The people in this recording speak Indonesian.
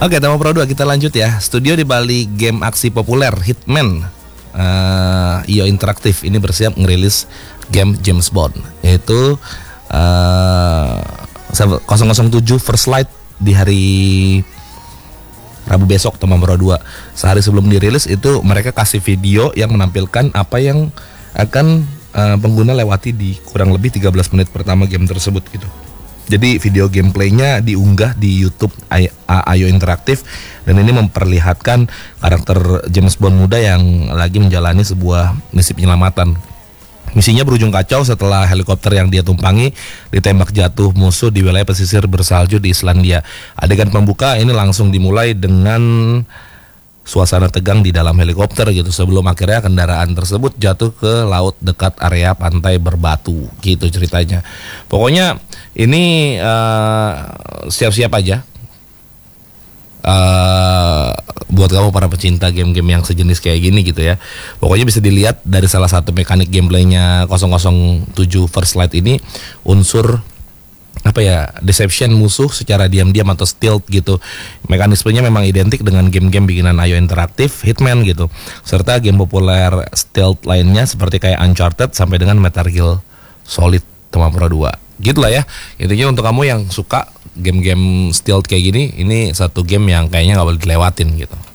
Oke, Tama Pro 2 kita lanjut ya. Studio di balik game aksi populer Hitman, IO Interactive ini bersiap ngerilis game James Bond, yaitu 007 First Light di hari Rabu besok, Tama Pro 2. Sehari sebelum dirilis itu mereka kasih video yang menampilkan apa yang akan pengguna lewati di kurang lebih 13 menit pertama game tersebut gitu. Jadi video gameplaynya diunggah di YouTube IO Interactive, dan ini memperlihatkan karakter James Bond muda yang lagi menjalani sebuah misi penyelamatan. Misinya berujung kacau setelah helikopter yang dia tumpangi ditembak jatuh musuh di wilayah pesisir bersalju di Islandia. Adegan pembuka ini langsung dimulai dengan suasana tegang di dalam helikopter gitu, sebelum akhirnya kendaraan tersebut jatuh ke laut dekat area pantai berbatu gitu ceritanya. Pokoknya ini siap-siap aja buat kamu para pecinta game-game yang sejenis kayak gini gitu ya. Pokoknya bisa dilihat dari salah satu mekanik gameplaynya 007 First Light ini, unsur deception musuh secara diam-diam atau stealth gitu. Mekanismenya memang identik dengan game-game bikinan IO Interactive, Hitman gitu, serta game populer stealth lainnya seperti kayak Uncharted sampai dengan Metal Gear Solid Tama Pro 2. Gitulah ya. Intinya untuk kamu yang suka game-game stealth kayak gini, ini satu game yang kayaknya nggak boleh dilewatin gitu.